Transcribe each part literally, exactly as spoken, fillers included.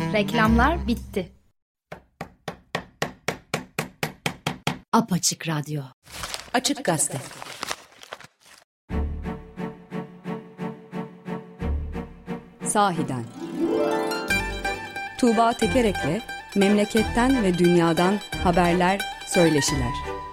Reklamlar bitti. Apaçık Radyo. Açık Gazete. Sahiden. Tuğba Tekerek'le memleketten ve dünyadan haberler, söyleşiler.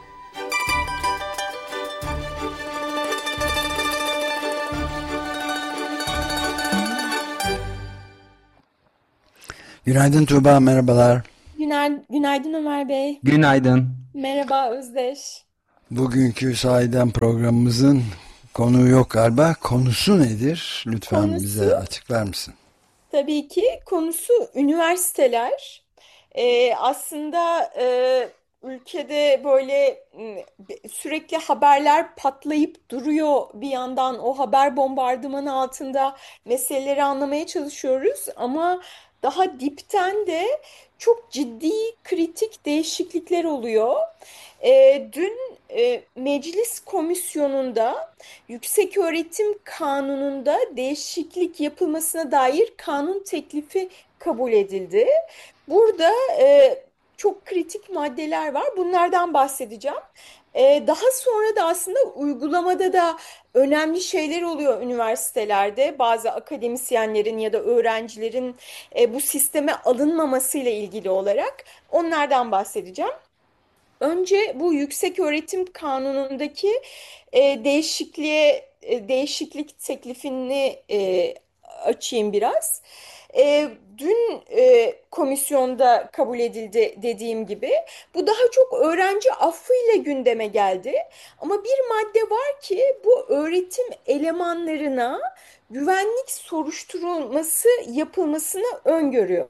Günaydın Tuğba, merhabalar. Günay- Günaydın Ömer Bey. Günaydın. Merhaba Özdeş. Bugünkü sahiden programımızın konuğu yok galiba. Konusu nedir? Lütfen Konusu, bize açıklar mısın? tabii ki konusu üniversiteler. Ee, aslında e, ülkede böyle m, sürekli haberler patlayıp duruyor. Bir yandan o haber bombardımanı altında meseleleri anlamaya çalışıyoruz. Ama daha dipten de çok ciddi kritik değişiklikler oluyor. Ee, dün e, Meclis Komisyonu'nda Yükseköğretim Kanunu'nda değişiklik yapılmasına dair kanun teklifi kabul edildi. Burada e, çok kritik maddeler var. Bunlardan bahsedeceğim. E, daha sonra da aslında uygulamada da önemli şeyler oluyor üniversitelerde. Bazı akademisyenlerin ya da öğrencilerin e, bu sisteme alınmamasıyla ilgili olarak onlardan bahsedeceğim. Önce bu Yükseköğretim Kanunu'ndaki e, değişikliğe e, değişiklik teklifini e, açayım biraz. E, dün e, komisyonda kabul edildi dediğim gibi. Bu daha çok öğrenci affıyla gündeme geldi. Ama bir madde var ki bu öğretim elemanlarına güvenlik soruşturulması yapılmasını öngörüyor.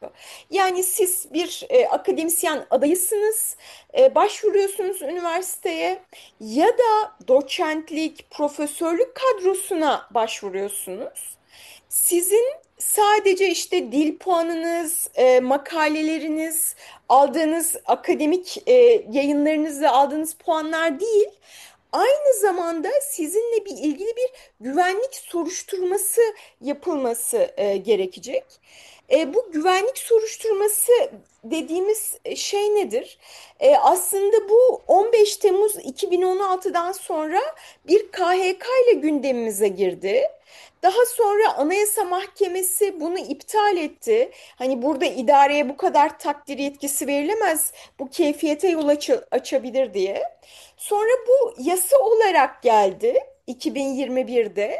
Yani siz bir e, akademisyen adayısınız, e, başvuruyorsunuz üniversiteye ya da doçentlik, profesörlük kadrosuna başvuruyorsunuz. Sizin sadece işte dil puanınız, e, makaleleriniz, aldığınız akademik e, yayınlarınızla aldığınız puanlar değil, aynı zamanda sizinle bir ilgili bir güvenlik soruşturması yapılması e, gerekecek. E, bu güvenlik soruşturması dediğimiz şey nedir? E, aslında bu on beş Temmuz iki bin on altıdan sonra bir K H K ile gündemimize girdi. Daha sonra Anayasa Mahkemesi bunu iptal etti. Hani burada idareye bu kadar takdir yetkisi verilemez, bu keyfiyete yol aç açabilir diye. Sonra bu yasa olarak geldi iki bin yirmi birde.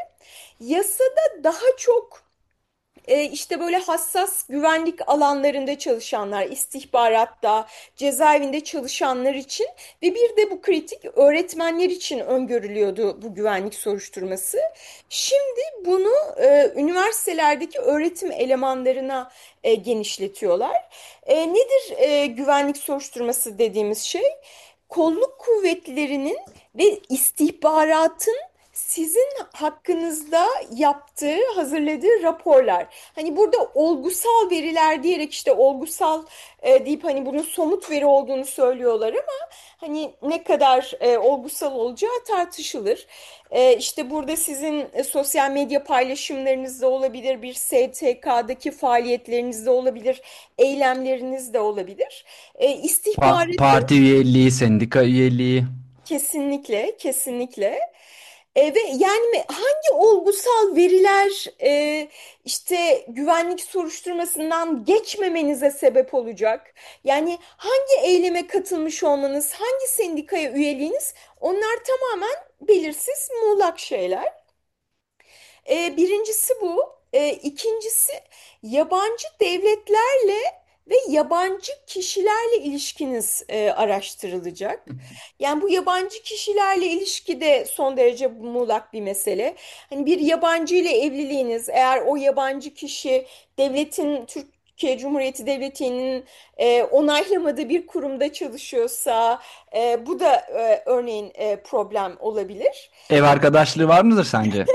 Yasada daha çok e, işte böyle hassas güvenlik alanlarında çalışanlar, istihbaratta, cezaevinde çalışanlar için ve bir de bu kritik öğretmenler için öngörülüyordu bu güvenlik soruşturması. Şimdi bunu e, üniversitelerdeki öğretim elemanlarına e, genişletiyorlar. E, nedir e, güvenlik soruşturması dediğimiz şey? Kolluk kuvvetlerinin ve istihbaratın sizin hakkınızda yaptığı, hazırladığı raporlar. Hani burada olgusal veriler diyerek işte olgusal e, deyip hani bunun somut veri olduğunu söylüyorlar ama hani ne kadar e, olgusal olacağı tartışılır. E, işte burada sizin e, sosyal medya paylaşımlarınız da olabilir, bir S T K'daki faaliyetleriniz de olabilir, eylemleriniz de olabilir. E, Pa- istihbaratın parti üyeliği, sendika üyeliği. kesinlikle, kesinlikle. E, ve yani hangi olgusal veriler e, işte güvenlik soruşturmasından geçmemenize sebep olacak? Yani hangi eyleme katılmış olmanız, hangi sendikaya üyeliğiniz, onlar tamamen belirsiz, muğlak şeyler. E, birincisi bu. E, ikincisi yabancı devletlerle ve yabancı kişilerle ilişkiniz e, araştırılacak. Yani bu yabancı kişilerle ilişki de son derece muğlak bir mesele. Hani bir yabancı ile evliliğiniz, eğer o yabancı kişi devletin Türkiye Cumhuriyeti Devleti'nin e, onaylamadığı bir kurumda çalışıyorsa, e, bu da e, örneğin e, problem olabilir. Ev arkadaşlığı var mıdır sence?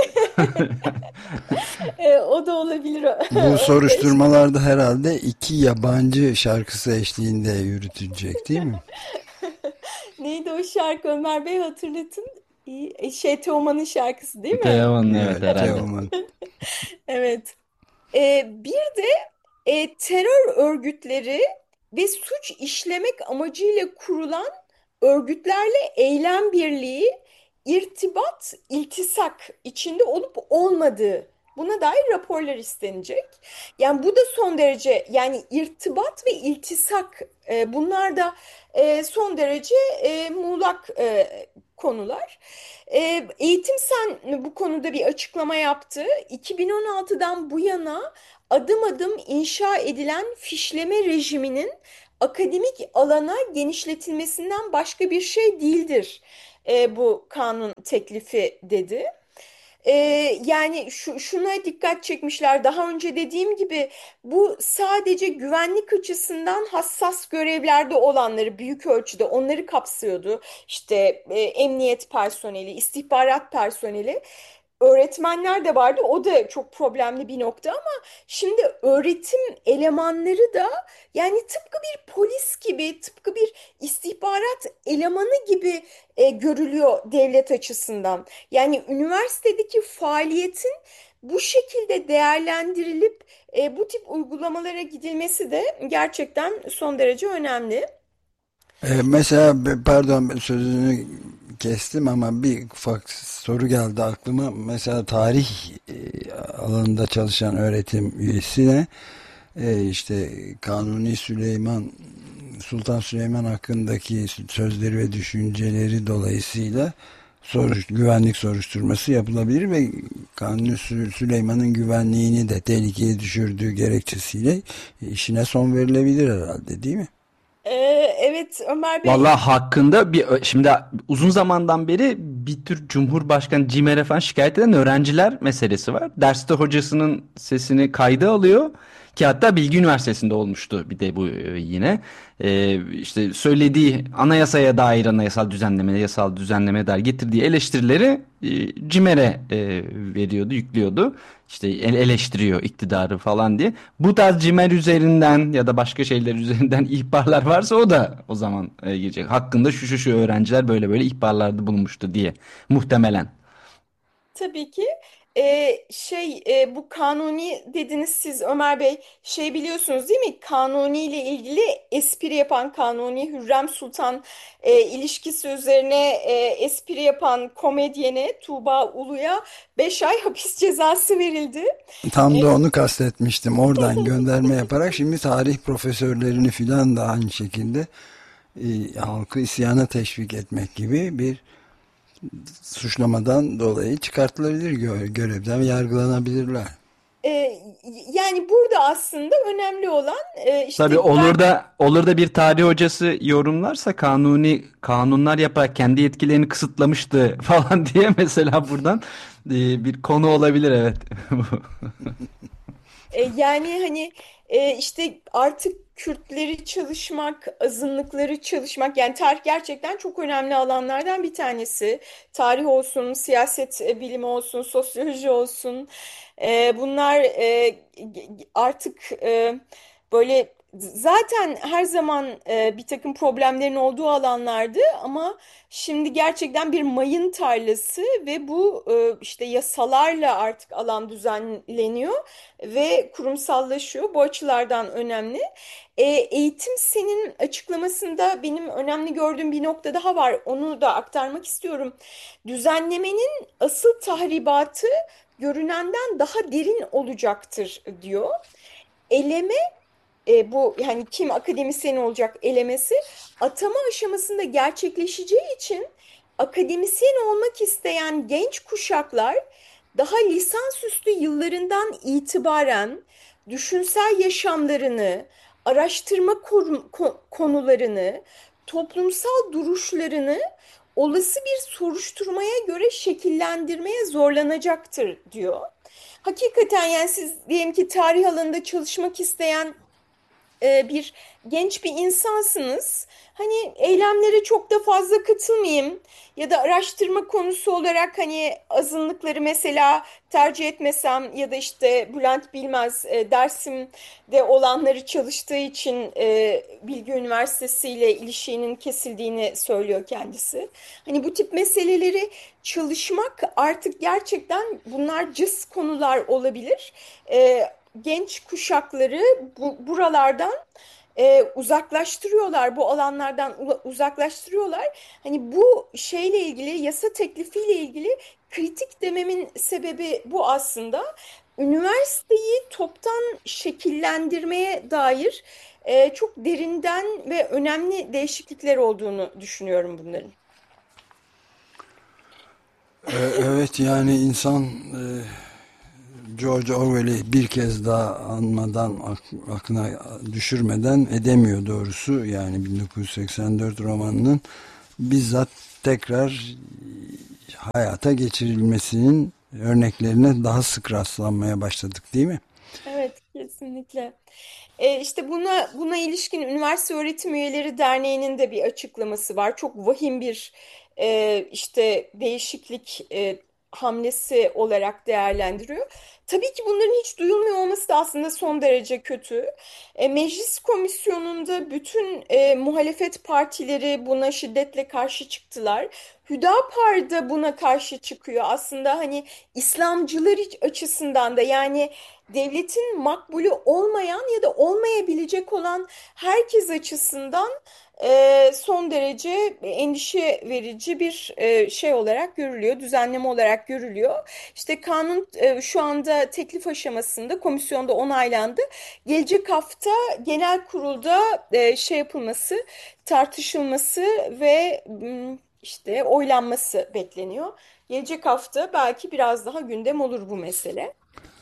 E, o da olabilir. Bu Özdeş. soruşturmalarda herhalde iki yabancı şarkısı eşliğinde yürütülecek değil mi? Neydi o şarkı Ömer Bey, hatırlatın. İyi. E, Şey Teoman'ın şarkısı değil mi? Teoman, evet, Evet, herhalde. Teoman. Evet. E, bir de E, terör örgütleri ve suç işlemek amacıyla kurulan örgütlerle eylem birliği, irtibat, iltisak içinde olup olmadığı buna dair raporlar istenecek. Yani bu da son derece, yani irtibat ve iltisak, e, bunlar da e, son derece e, muğlak e, konular. E, Eğitim Sen bu konuda bir açıklama yaptı. iki bin on altıdan bu yana adım adım inşa edilen fişleme rejiminin akademik alana genişletilmesinden başka bir şey değildir e, bu kanun teklifi dedi. E, Yani şu, şuna dikkat çekmişler. Daha önce dediğim gibi bu sadece güvenlik açısından hassas görevlerde olanları, büyük ölçüde onları kapsıyordu. İşte e, emniyet personeli, istihbarat personeli. Öğretmenler de vardı. O da çok problemli bir nokta ama şimdi öğretim elemanları da yani tıpkı bir polis gibi, tıpkı bir istihbarat elemanı gibi e, görülüyor devlet açısından. Yani üniversitedeki faaliyetin bu şekilde değerlendirilip e, bu tip uygulamalara gidilmesi de gerçekten son derece önemli. E, mesela be- pardon sözünü kestim ama bir ufak soru geldi aklıma. Mesela tarih e, alanında çalışan öğretim üyesine e, işte Kanuni Süleyman Sultan Süleyman hakkındaki sözleri ve düşünceleri dolayısıyla soruş, güvenlik soruşturması yapılabilir ve Kanuni Sü- Süleyman'ın güvenliğini de tehlikeye düşürdüğü gerekçesiyle işine son verilebilir herhalde, değil mi? E, evet Ömer Bey. Vallahi hakkında bir şimdi uzun zamandan beri bir tür Cumhurbaşkanı Cimer'e falan şikayet eden öğrenciler meselesi var. Derste hocasının sesini kayda alıyor ki hatta Bilgi Üniversitesi'nde olmuştu bir de bu e, yine. Ee, işte söylediği anayasaya dair anayasal düzenleme, yasal düzenleme dair getirdiği eleştirileri e, Cimer'e e, veriyordu, yüklüyordu. İşte el- eleştiriyor iktidarı falan diye. Bu tarz cimer üzerinden ya da başka şeyler üzerinden ihbarlar varsa o da o zaman e, gelecek. Hakkında şu şu şu öğrenciler böyle böyle ihbarlarda bulunmuştu diye muhtemelen. Tabii ki. Ee, şey e, bu Kanuni dediniz siz Ömer Bey, şey biliyorsunuz değil mi? Kanuni ile ilgili espri yapan, Kanuni Hürrem Sultan e, ilişkisi üzerine e, espri yapan komedyene Tuğba Ulu'ya beş ay hapis cezası verildi. Tam da onu kastetmiştim. Oradan gönderme yaparak şimdi tarih profesörlerini filan da aynı şekilde e, halkı isyana teşvik etmek gibi bir suçlamadan dolayı çıkartılabilir, gö görevden yargılanabilirler. Ee, Yani burada aslında önemli olan e, işte Tabii güven. olur da olur da bir tarih hocası yorumlarsa kanuni kanunlar yaparak kendi yetkilerini kısıtlamıştı falan diye mesela buradan e, bir konu olabilir, evet. E, yani hani e, işte artık Kürtleri çalışmak, azınlıkları çalışmak, yani tarih gerçekten çok önemli alanlardan bir tanesi. Tarih olsun, siyaset e, bilimi olsun, sosyoloji olsun. E, bunlar e, g- g- artık e, böyle zaten her zaman e, bir takım problemlerin olduğu alanlardı ama şimdi gerçekten bir mayın tarlası ve bu e, işte yasalarla artık alan düzenleniyor ve kurumsallaşıyor. Bu açılardan önemli. E, Eğitim Sen'in açıklamasında benim önemli gördüğüm bir nokta daha var. Onu da aktarmak istiyorum. Düzenlemenin asıl tahribatı görünenden daha derin olacaktır diyor. Eleme e, bu yani kim akademisyen olacak elemesi atama aşamasında gerçekleşeceği için akademisyen olmak isteyen genç kuşaklar daha lisansüstü yıllarından itibaren düşünsel yaşamlarını, araştırma kor- ko- konularını, toplumsal duruşlarını olası bir soruşturmaya göre şekillendirmeye zorlanacaktır diyor. Hakikaten yani siz diyelim ki tarih alanında çalışmak isteyen e, bir genç bir insansınız. Hani eylemlere çok da fazla katılmayayım ya da araştırma konusu olarak hani azınlıkları mesela tercih etmesem ya da işte Bülent Bilmez e, Dersim'de olanları çalıştığı için e, Bilgi Üniversitesi ile ilişiğinin kesildiğini söylüyor kendisi. Hani bu tip meseleleri çalışmak artık gerçekten bunlar cız konular olabilir. E, genç kuşakları bu, buralardan e, uzaklaştırıyorlar, bu alanlardan ula- uzaklaştırıyorlar. Hani bu şeyle ilgili, yasa teklifiyle ilgili kritik dememin sebebi bu aslında. Üniversiteyi toptan şekillendirmeye dair e, çok derinden ve önemli değişiklikler olduğunu düşünüyorum bunların. E, evet, yani insan e, George Orwell'i bir kez daha anmadan, ak- aklına düşürmeden edemiyor doğrusu. Yani bin dokuz yüz seksen dört romanının bizzat tekrar hayata geçirilmesinin örneklerine daha sık rastlanmaya başladık, değil mi? Evet, kesinlikle. E, işte buna buna ilişkin Üniversite Öğretim Üyeleri Derneği'nin de bir açıklaması var. Çok vahim bir e, işte değişiklik e, hamlesi olarak değerlendiriyor. Tabii ki bunların hiç duyulmuyor olması da aslında son derece kötü. E, Meclis Komisyonu'nda bütün e, muhalefet partileri buna şiddetle karşı çıktılar. Hüdapar da buna karşı çıkıyor. Aslında hani İslamcılar açısından da, yani devletin makbulü olmayan ya da olmayabilecek olan herkes açısından e, son derece endişe verici bir e, şey olarak görülüyor, düzenleme olarak görülüyor. İşte kanun e, şu anda teklif aşamasında, komisyonda onaylandı. Gelecek hafta genel kurulda e, şey yapılması, tartışılması ve m, işte oylanması bekleniyor. Gelecek hafta belki biraz daha gündem olur bu mesele.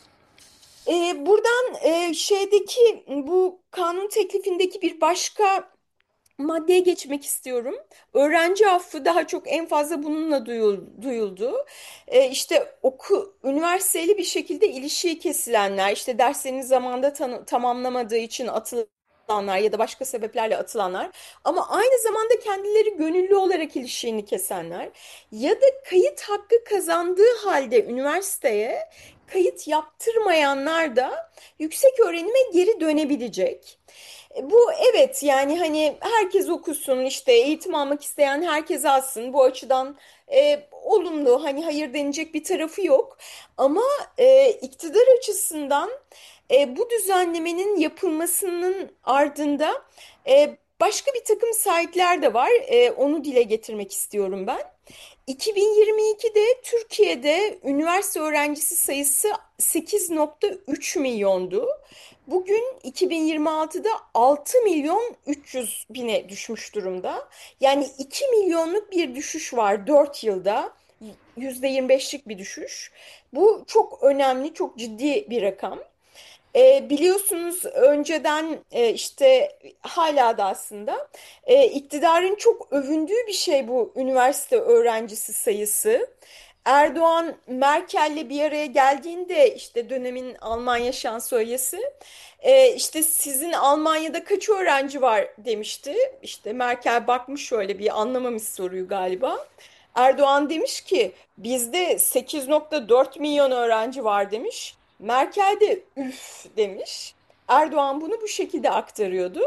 Ee, buradan e, şeydeki bu kanun teklifindeki bir başka maddeye geçmek istiyorum. Öğrenci affı daha çok, en fazla bununla duyul- duyuldu. Ee, işte oku, üniversiteli bir şekilde ilişiği kesilenler, işte derslerini zamanında tanı- tamamlamadığı için atılanlar ya da başka sebeplerle atılanlar, ama aynı zamanda kendileri gönüllü olarak ilişiğini kesenler ya da kayıt hakkı kazandığı halde üniversiteye kayıt yaptırmayanlar da yüksek öğrenime geri dönebilecek. E, Bu evet, yani hani herkes okusun, işte eğitim almak isteyen herkes alsın, bu açıdan e, olumlu, hani hayır denecek bir tarafı yok, ama e, iktidar açısından e, bu düzenlemenin yapılmasının ardında e, başka bir takım sahipler de var. E, onu dile getirmek istiyorum ben. iki bin yirmi ikide Türkiye'de üniversite öğrencisi sayısı sekiz nokta üç milyondu. Bugün iki bin yirmi altıda altı milyon üç yüz bine düşmüş durumda. Yani iki milyonluk bir düşüş var dört yılda. yüzde yirmi beşlik bir düşüş. Bu çok önemli, çok ciddi bir rakam. E, biliyorsunuz önceden e, işte hala da aslında e, iktidarın çok övündüğü bir şey bu üniversite öğrencisi sayısı. Erdoğan Merkel'le bir araya geldiğinde, işte dönemin Almanya şansölyesi, e, işte sizin Almanya'da kaç öğrenci var demişti. İşte Merkel bakmış, şöyle bir anlamamış soruyu galiba. Erdoğan demiş ki bizde sekiz nokta dört milyon öğrenci var demiş. Merkel de üf demiş. Erdoğan bunu bu şekilde aktarıyordu.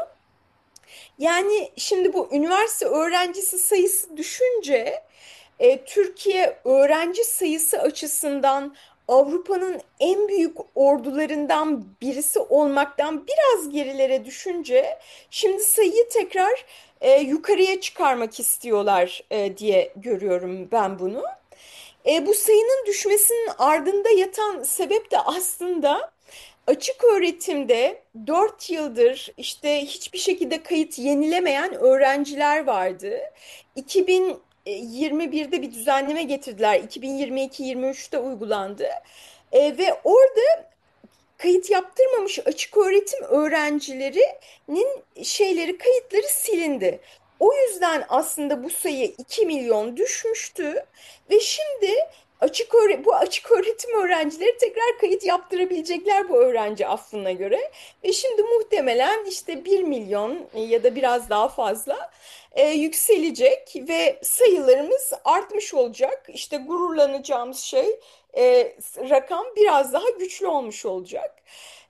Yani şimdi bu üniversite öğrencisi sayısı düşünce e, Türkiye öğrenci sayısı açısından Avrupa'nın en büyük ordularından birisi olmaktan biraz gerilere düşünce şimdi sayıyı tekrar e, yukarıya çıkarmak istiyorlar e, diye görüyorum ben bunu. E, bu sayının düşmesinin ardında yatan sebep de aslında açık öğretimde dört yıldır işte hiçbir şekilde kayıt yenilemeyen öğrenciler vardı. iki bin yirmi birde bir düzenleme getirdiler. iki bin yirmi iki-yirmi üçte uygulandı. E, ve orada kayıt yaptırmamış açık öğretim öğrencilerinin şeyleri, kayıtları silindi. O yüzden aslında bu sayı iki milyon düşmüştü ve şimdi açık öğre bu açık öğretim öğrencileri tekrar kayıt yaptırabilecekler bu öğrenci affına göre, ve şimdi muhtemelen işte bir milyon ya da biraz daha fazla e, yükselecek ve sayılarımız artmış olacak. İşte gururlanacağımız şey, e, rakam biraz daha güçlü olmuş olacak.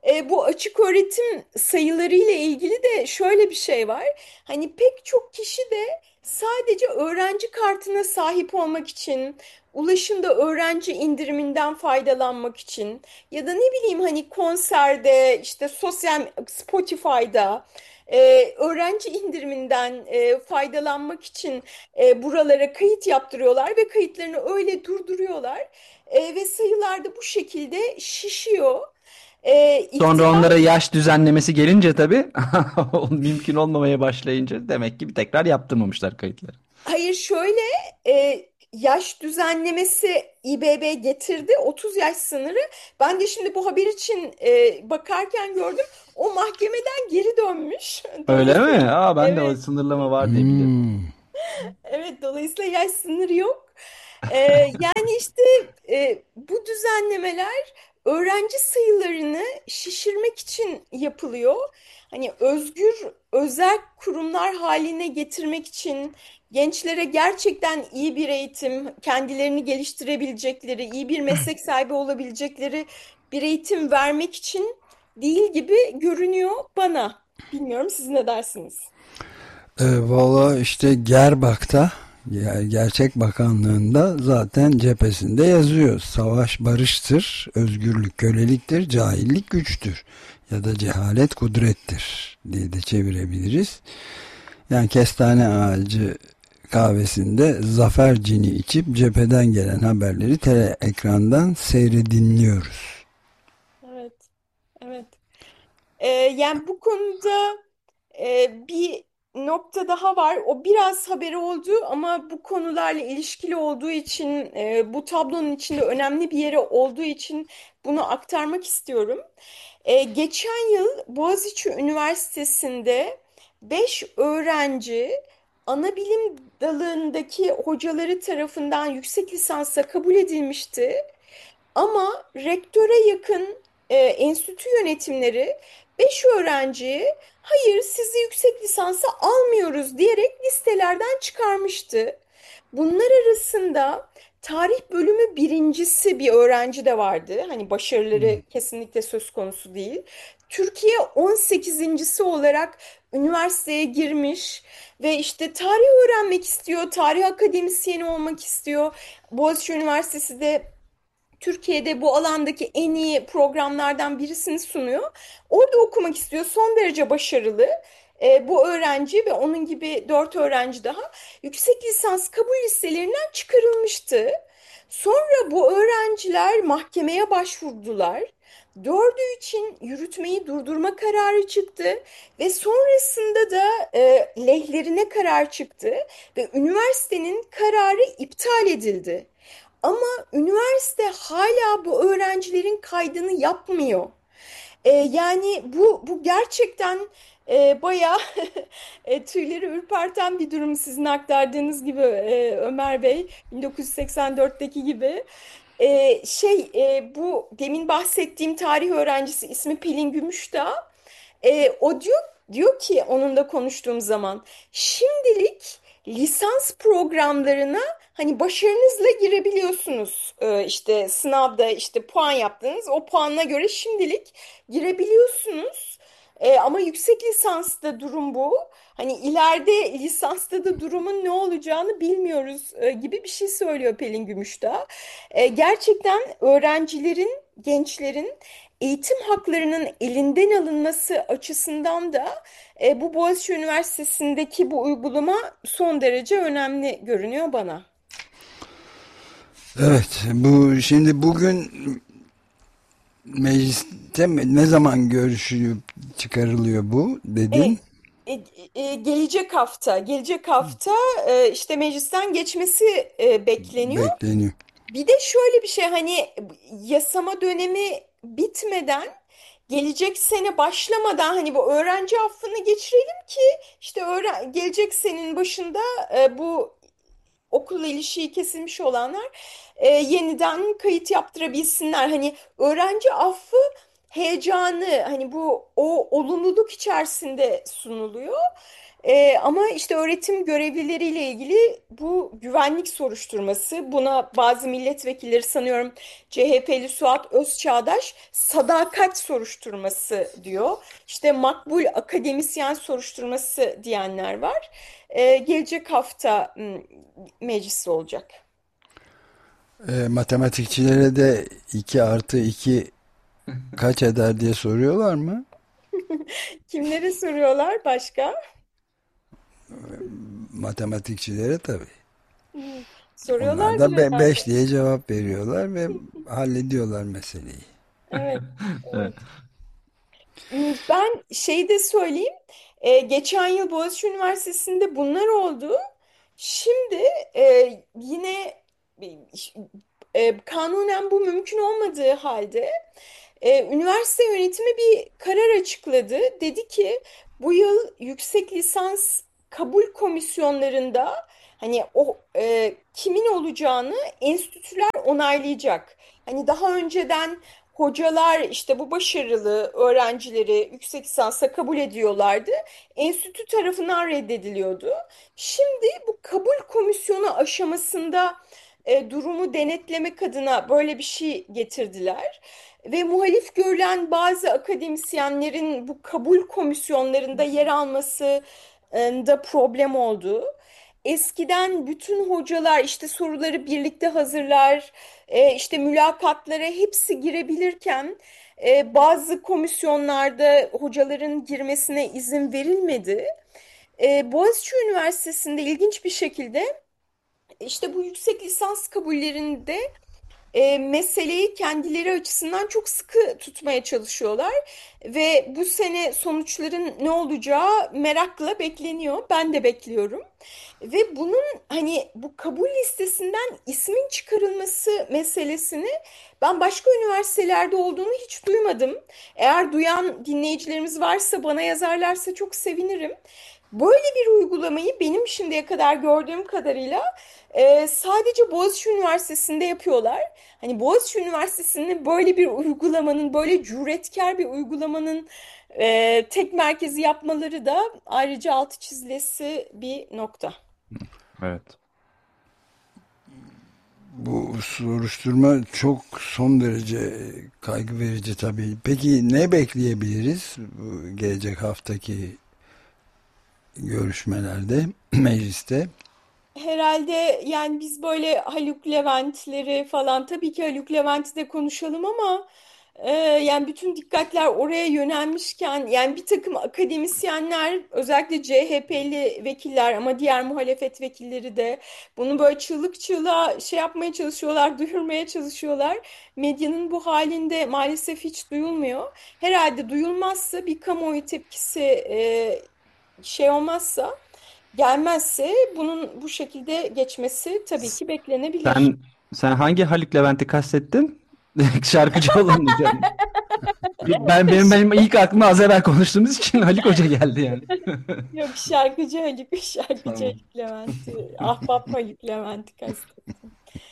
E, bu açık öğretim sayıları ile ilgili de şöyle bir şey var. Hani pek çok kişi de sadece öğrenci kartına sahip olmak için, ulaşımda öğrenci indiriminden faydalanmak için ya da ne bileyim hani konserde, işte sosyal Spotify'da e, öğrenci indiriminden e, faydalanmak için e, buralara kayıt yaptırıyorlar ve kayıtlarını öyle durduruyorlar. E, ve sayılar da bu şekilde şişiyor. E, Sonra iktidar onlara yaş düzenlemesi gelince tabii o mümkün olmamaya başlayınca demek ki bir tekrar yaptırmamışlar kayıtları. Hayır şöyle, e, yaş düzenlemesi İ B B getirdi, otuz yaş sınırı. Ben de şimdi bu haber için e, bakarken gördüm, o mahkemeden geri dönmüş. Öyle mi? Dolayısıyla Aa, ben de o evet, sınırlama var diye biliyordum. Hmm. evet, dolayısıyla yaş sınırı yok. E, Yani işte e, bu düzenlemeler öğrenci sayılarını şişirmek için yapılıyor. Hani özgür özel kurumlar haline getirmek için, gençlere gerçekten iyi bir eğitim, kendilerini geliştirebilecekleri, iyi bir meslek sahibi olabilecekleri bir eğitim vermek için değil gibi görünüyor bana. Bilmiyorum, siz ne dersiniz? E, valla işte Gerbak'ta, ya Gerçek Bakanlığı'nda zaten cephesinde yazıyor. Savaş barıştır, özgürlük köleliktir, cahillik güçtür ya da cehalet kudrettir diye de çevirebiliriz. Yani kestane ağacı kahvesinde zafer cini içip cepheden gelen haberleri tele ekrandan seyredinliyoruz. Evet, evet. Ee, yani bu konuda e, bir nokta daha var. O biraz haberi oldu ama bu konularla ilişkili olduğu için, e, bu tablonun içinde önemli bir yeri olduğu için bunu aktarmak istiyorum. E, geçen yıl Boğaziçi Üniversitesi'nde beş öğrenci ana bilim dalındaki hocaları tarafından yüksek lisansa kabul edilmişti. Ama rektöre yakın e, enstitü yönetimleri beş öğrenciyi hayır sizi yüksek lisansa almıyoruz diyerek listelerden çıkarmıştı. Bunlar arasında tarih bölümü birincisi bir öğrenci de vardı. Hani başarıları kesinlikle söz konusu değil. Türkiye on sekizincisi olarak üniversiteye girmiş ve işte tarih öğrenmek istiyor, tarih akademisyeni olmak istiyor. Boğaziçi Üniversitesi de Türkiye'de bu alandaki en iyi programlardan birisini sunuyor. Orada okumak istiyor. Son derece başarılı. E, bu öğrenci ve onun gibi dört öğrenci daha yüksek lisans kabul listelerinden çıkarılmıştı. Sonra bu öğrenciler mahkemeye başvurdular. Dördü için yürütmeyi durdurma kararı çıktı ve sonrasında da e, lehlerine karar çıktı ve üniversitenin kararı iptal edildi. Ama üniversite hala bu öğrencilerin kaydını yapmıyor. E, yani bu bu gerçekten e, bayağı e, tüyleri ürperten bir durum, sizin aktardığınız gibi e, Ömer Bey, bin dokuz yüz seksen dörtteki gibi. E, şey e, bu demin bahsettiğim tarih öğrencisi, ismi Pelin Gümüşdağ. E, o diyor diyor ki onunla konuştuğum zaman, şimdilik lisans programlarına hani başarınızla girebiliyorsunuz. E, işte sınavda işte puan yaptınız, o puanına göre şimdilik girebiliyorsunuz. E, ama yüksek lisansta durum bu. Hani ileride lisansta da durumun ne olacağını bilmiyoruz e, gibi bir şey söylüyor Pelin Gümüşdağ. E, gerçekten öğrencilerin, gençlerin eğitim haklarının elinden alınması açısından da e, bu Boğaziçi Üniversitesi'ndeki bu uygulama son derece önemli görünüyor bana. Evet, bu şimdi bugün mecliste ne zaman görüşülüp çıkarılıyor bu E, dedin? e, e, gelecek hafta, gelecek hafta e, işte meclisten geçmesi e, bekleniyor. Bekleniyor. Bir de şöyle bir şey, hani yasama dönemi bitmeden, gelecek sene başlamadan hani bu öğrenci affını geçirelim ki işte öğren gelecek senenin başında e, bu okulla ilişiği kesilmiş olanlar e, yeniden kayıt yaptırabilsinler. Hani öğrenci affı heyecanı, hani bu o olumluluk içerisinde sunuluyor. Ee, ama işte öğretim görevlileriyle ilgili bu güvenlik soruşturması, buna bazı milletvekilleri, sanıyorum C H P'li Suat Özçağdaş, sadakat soruşturması diyor. İşte makbul akademisyen soruşturması diyenler var. Ee, gelecek hafta m, meclisi olacak. E, matematikçilere de iki artı iki kaç eder diye soruyorlar mı? Kimlere soruyorlar başka? Matematikçilere tabii. Hmm, Onlar da soruyorlardır beş herhalde. diye cevap veriyorlar ve hallediyorlar meseleyi. Evet. Evet. Evet. Ben şey de söyleyeyim. Ee, geçen yıl Boğaziçi Üniversitesi'nde bunlar oldu. Şimdi e, yine e, kanunen bu mümkün olmadığı halde e, üniversite yönetimi bir karar açıkladı. Dedi ki bu yıl yüksek lisans kabul komisyonlarında hani o e, kimin olacağını enstitüler onaylayacak. Hani daha önceden hocalar işte bu başarılı öğrencileri yüksek lisansa kabul ediyorlardı. Enstitü tarafından reddediliyordu. Şimdi bu kabul komisyonu aşamasında e, durumu denetlemek adına böyle bir şey getirdiler. Ve muhalif görülen bazı akademisyenlerin bu kabul komisyonlarında yer alması e, da problem oldu. Eskiden bütün hocalar işte soruları birlikte hazırlar, e, işte mülakatlara hepsi girebilirken e, bazı komisyonlarda hocaların girmesine izin verilmedi. E, Boğaziçi Üniversitesi'nde ilginç bir şekilde işte bu yüksek lisans kabullerinde e, meseleyi kendileri açısından çok sıkı tutmaya çalışıyorlar ve bu sene sonuçların ne olacağı merakla bekleniyor. Ben de bekliyorum. Ve bunun hani bu kabul listesinden ismin çıkarılması meselesini ben başka üniversitelerde olduğunu hiç duymadım. Eğer duyan dinleyicilerimiz varsa, bana yazarlarsa çok sevinirim. Böyle bir uygulamayı benim şimdiye kadar gördüğüm kadarıyla e, sadece Boğaziçi Üniversitesi'nde yapıyorlar. Hani Boğaziçi Üniversitesi'nin böyle bir uygulamanın, böyle cüretkar bir uygulamanın e, tek merkezi yapmaları da ayrıca altı çizilesi bir nokta. Evet. Bu soruşturma çok son derece kaygı verici tabii. Peki ne bekleyebiliriz bu gelecek haftaki görüşmelerde, mecliste? Herhalde yani biz böyle Haluk Levent'leri falan, tabii ki Haluk Levent'i de konuşalım ama e, yani bütün dikkatler oraya yönelmişken yani bir takım akademisyenler, özellikle C H P'li vekiller ama diğer muhalefet vekilleri de bunu böyle çığlık çığlığa şey yapmaya çalışıyorlar, duyurmaya çalışıyorlar. Medyanın bu halinde maalesef hiç duyulmuyor. Herhalde duyulmazsa, bir kamuoyu tepkisi e, şey olmazsa, gelmezse bunun bu şekilde geçmesi tabii ki beklenebilir. Sen sen hangi Haluk Levent'i kastettin? Şarkıcı olan mı canım? Ben benim benim ilk aklıma az evvel konuştuğumuz için Haluk Hoca geldi yani. Yok, şarkıcı Haluk, şarkıcı Tamam. Haluk Levent'i, ahbap Haluk Levent'i kastettim.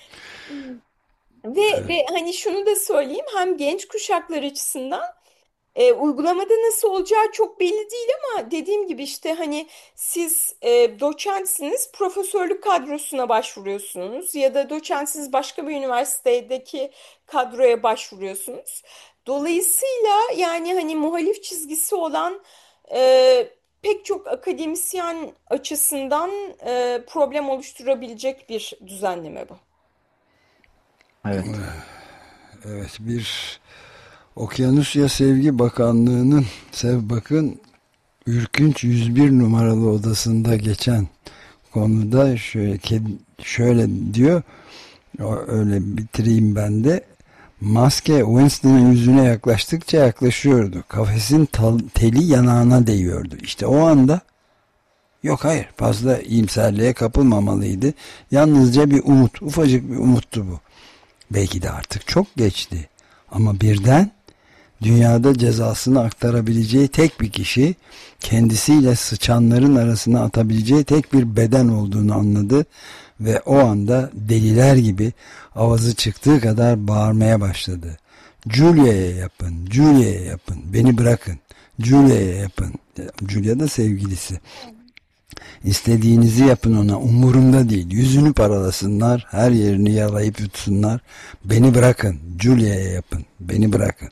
Ve, ve hani şunu da söyleyeyim, hem genç kuşaklar açısından E, uygulamada nasıl olacağı çok belli değil ama dediğim gibi işte hani siz e, doçentsiniz, profesörlük kadrosuna başvuruyorsunuz ya da doçentsiz başka bir üniversitedeki kadroya başvuruyorsunuz. Dolayısıyla yani hani muhalif çizgisi olan e, pek çok akademisyen açısından e, problem oluşturabilecek bir düzenleme bu. Evet. Evet, bir Okyanusya Sevgi Bakanlığı'nın Sevbak'ın ürkünç yüz bir numaralı odasında geçen konuda şöyle şöyle diyor, öyle bitireyim ben de. Maske Winston'ın yüzüne yaklaştıkça yaklaşıyordu. Kafesin teli yanağına değiyordu. İşte o anda yok, hayır, fazla iyimserliğe kapılmamalıydı. Yalnızca bir umut, ufacık bir umuttu bu. Belki de artık çok geçti. Ama birden dünyada cezasını aktarabileceği tek bir kişi, kendisiyle sıçanların arasına atabileceği tek bir beden olduğunu anladı ve o anda deliler gibi avazı çıktığı kadar bağırmaya başladı. Julia'ya yapın, Julia'ya yapın, beni bırakın, Julia'ya yapın. Julia da sevgilisi. İstediğinizi yapın ona, umurumda değil. Yüzünü paralasınlar, her yerini yalayıp yutsunlar. Beni bırakın, Julia'ya yapın, beni bırakın.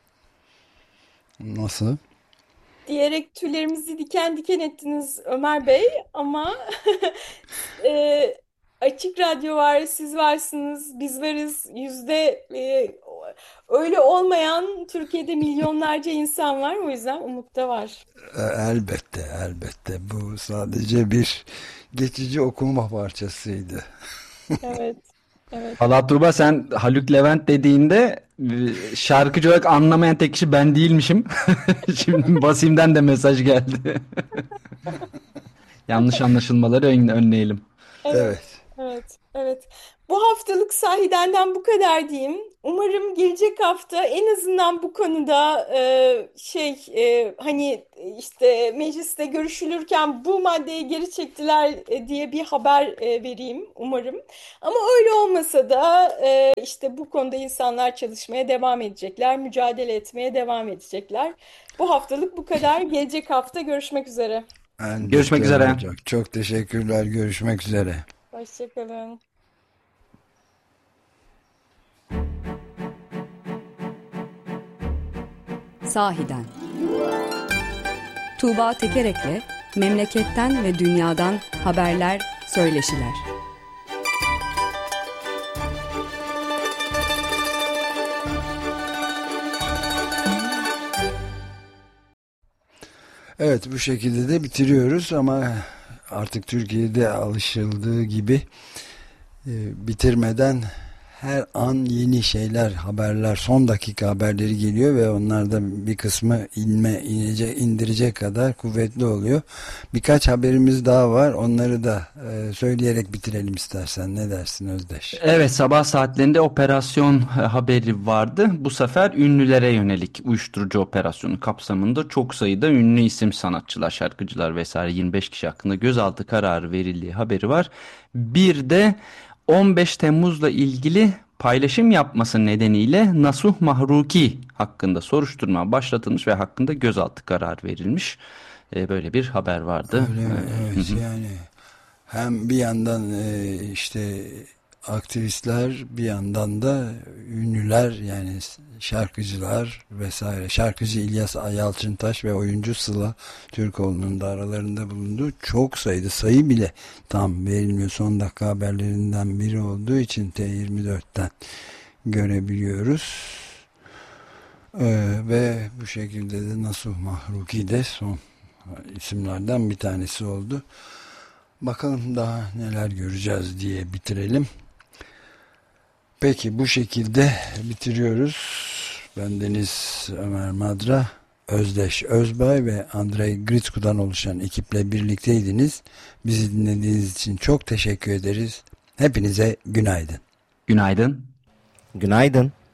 Nasıl? Diyerek tüylerimizi diken diken ettiniz Ömer Bey, ama e, Açık Radyo var, siz varsınız, biz varız. Yüzde e, öyle olmayan Türkiye'de milyonlarca insan var, o yüzden umut da var. Elbette, elbette. Bu sadece bir geçici okuma parçasıydı. Evet, evet. Valla Tuğba, sen Haluk Levent dediğinde e, şarkıcı olarak anlamayan tek kişi ben değilmişim. Şimdi Basim'den de mesaj geldi. Yanlış anlaşılmaları ön- önleyelim. Evet, Evet. evet, evet. Bu haftalık sahidenden bu kadar diyeyim. Umarım gelecek hafta en azından bu konuda e, şey e, hani işte mecliste görüşülürken bu maddeyi geri çektiler e, diye bir haber e, vereyim umarım. Ama öyle olmasa da e, işte bu konuda insanlar çalışmaya devam edecekler, mücadele etmeye devam edecekler. Bu haftalık bu kadar. Gelecek hafta görüşmek üzere. Görüşmek Elbette üzere. olacak. Çok teşekkürler. Görüşmek üzere. Hoşçakalın. Sahiden. Tuğba Tekerek'le memleketten ve dünyadan haberler, söyleşiler. Evet, bu şekilde de bitiriyoruz ama artık Türkiye'de alışıldığı gibi e, bitirmeden her an yeni şeyler, haberler, son dakika haberleri geliyor ve onlardan bir kısmı inme, inecek, indirecek kadar kuvvetli oluyor. Birkaç haberimiz daha var. Onları da e, söyleyerek bitirelim istersen. Ne dersin Özdeş? Evet, sabah saatlerinde operasyon e, haberi vardı. Bu sefer ünlülere yönelik uyuşturucu operasyonu kapsamında çok sayıda ünlü isim, sanatçılar, şarkıcılar vesaire yirmi beş kişi hakkında gözaltı kararı verildiği haberi var. Bir de on beş Temmuz'la ilgili paylaşım yapması nedeniyle Nasuh Mahruki hakkında soruşturma başlatılmış ve hakkında gözaltı kararı verilmiş. E, böyle bir haber vardı. Öyle mi? E, Evet, yani hem bir yandan e, işte aktivistler, bir yandan da ünlüler, yani şarkıcılar vesaire. Şarkıcı İlyas Yalçıntaş ve oyuncu Sıla Türkoğlu'nun da aralarında bulunduğu çok sayıda, sayı bile tam verilmiyor. Son dakika haberlerinden biri olduğu için T yirmi dörtten görebiliyoruz. Ee, ve bu şekilde de Nasuh Mahruki de son isimlerden bir tanesi oldu. Bakalım daha neler göreceğiz diye bitirelim. Peki, bu şekilde bitiriyoruz. Bendeniz Ömer Madra, Özdeş Özbay ve Andrei Gritsku'dan oluşan ekiple birlikteydiniz. Bizi dinlediğiniz için çok teşekkür ederiz. Hepinize günaydın. Günaydın. Günaydın.